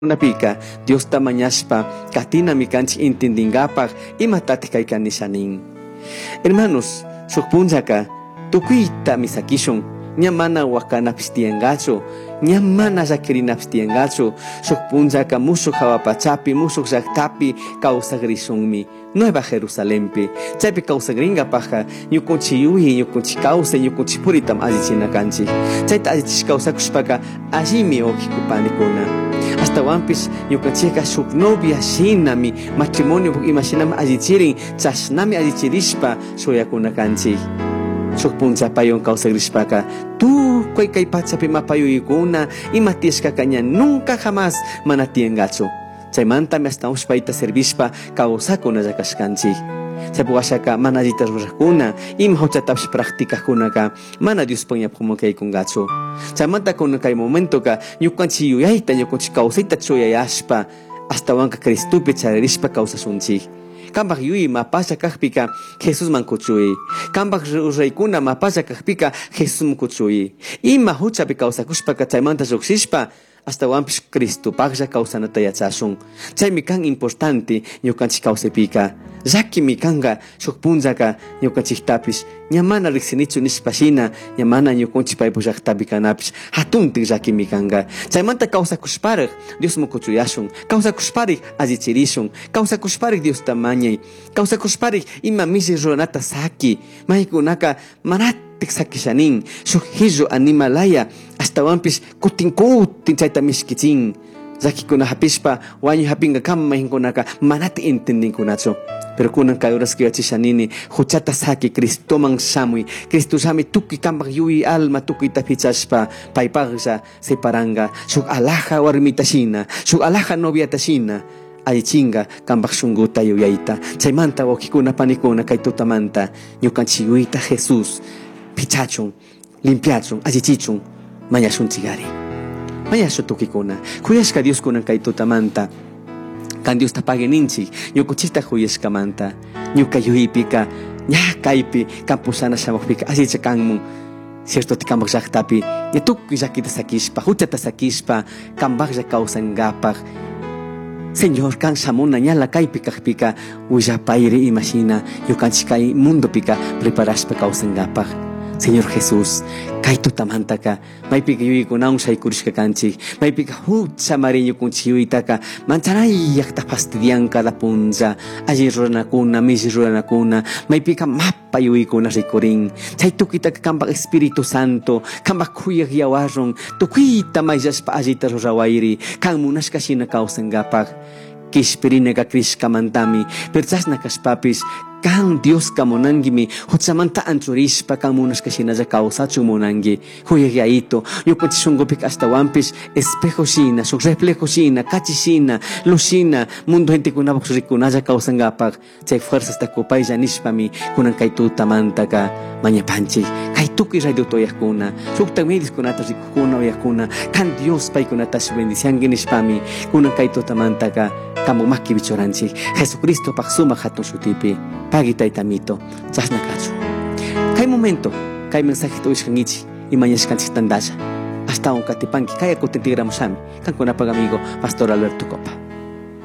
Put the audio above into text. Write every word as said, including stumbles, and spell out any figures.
Napika, Dios tamañaspa, katina mi canchi intindingapag, imatate kaikanisanin. Hermanos, sukpunjaka, tukuita misakishon, nyamana wakana pistiengacho, nyamana zakirina pistiengacho, sukpunjaka musuk hawapachapi, musuk zaktapi, causa grisonmi, Nueva Jerusalempi, chaypi causa gringa paja, ñukunchi yuhi, ñukunchi causa, ñukunchi puritam azichina kanchi. Chayta azichish causa kushpaka, allimi okikupanikuna. Hasta wampis ñukanchika shuk novia shinami matrimonio imashinami allichirin chashnami allichirishpa shuyakuna kanchik shuk punchapayon kawsagrishpaka tukuy kay pachapi mapayuykuna imatishkaka ña nunca jamás mana tiyangachu chaymantami hasta ushpayta servishpa kawsakunalla kashkanchik chaypuwashaka mana allita rurakuna ima huchatapish practicakunaka mana Diospa ñapumunkaykungachu chaymanta kuna kay momentoka ñukanchik yuyayta ñukanchik kawsayta chuyayashpa hasta wanka Cristupi charirishpa kawsashunchik kanpak yuyi mapasha kajpika Jesusman kuchuy kanpak raykuna mapasha kajpika Jesusman kuchuy ima huchapi kawsakushpaka chaymanta lluksishpa hasta wampish Cristo pagja kawsanata yachashun chaymi kan importante ñukanchik kawsaypika Jaki mi kanga shuk punjaka ñukanchiktapish ñamana riksinichu nishpashina ñamana ñukunchik paypuk llaqtapi kanapish hatuntik jaki mi kanga chaymanta kawsakushparik Dios mukuchuyashun kawsakushparik allichirishun kawsakushparik Dios tamañay kawsakushparik ima mishi ruranata saki maykunaka manatik sakishanin shuk hillu animalaya hasta wampish kutin kutin chayta mishkichin Zakikuna hapishpa wañu hapinga kama hinkunaka manati entendinkunacho pero kunan kayuras kiyachishanini huchata saki Cristo man shamuy Cristo shami tukuy kampak yuyi alma tukuy tapichashpa paypaqlla separanga shuk alaja warmita shina shuk alaja noviata shina allichinga kampak shunguta yuyayta chaymanta wakikuna panikuna kay tutamanta ñukanchik yuyita Jesús pichachun limpiachun allichichun mañashunchigari Mayasho tukikuna, kuyashka Dios kunan kay tutamanta, kan Dios tapageninchik, ñukuchita kuyashkamanta, ñuka yuhipika, ña kaypi, kampusana shamukpika, asicha kanmun, cierto tikambak llaqtapi, ña tukuy llakita sakishpa, huchata sakishpa, kambaklla kawsangapaq, Señor, kan shamuna ñala kaypi kaqpika, willapayri imashina, ñukanchik kay mundopika, preparashpa kawsangapaq. Señor Jesús, kay tutamantaka, maypika yuyikunawan shaykurishka kanchik, maypika hucha mariño kunchik yuyitaka, manchanayaqta fastidian cada punlla, alli ruranakuna, mishi ruranakuna, maypika mapa yuykuna rikurin, chay tukitaka kampak Espíritu Santo, kampak kuyaq yawarun, tukuyta mayllashpa allita rurawayri, kan munashka shina kawsangapak, kishpirinaka krishkamantami, perchasna kashpapis, kan Dios kamonangimi hutsamanta anchurishpa kan munashka shinaja kawsachu munangi huyayayito ñukanchik shunqupika hasta wampish espejo shina shuk reflejo shina kachi shina luz shina mundo gentekunapak rikunalla kawsangapak chay fuerzasta kupaylla nishpami kunan kay tutamantaka mañapanchik kay tukuy radio toyaqkuna shukta mediskunata rikukuna uyaqkuna kan Dios paykunatash bendicianki nishpami kunan kay tutamantaka kamu maki bichoranchik Jesucristo pak sumaq hatun shutipi pagi taytamito chasna kachu kay momento kay mensajito ishkangichi y mañashkanchik tandalla hasta un katipanki kaya kutentigramushami kankunapag amigo Pastor Alberto Copa.